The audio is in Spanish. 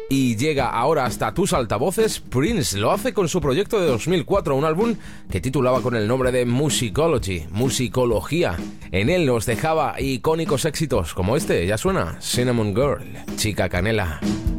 y llega ahora hasta tus altavoces. Prince lo hace con su proyecto de 2004, un álbum que titulaba con el nombre de Musicology, Musicología. En él nos dejaba icónicos éxitos como este, ya suena, Cinnamon Girl, Chica Canela.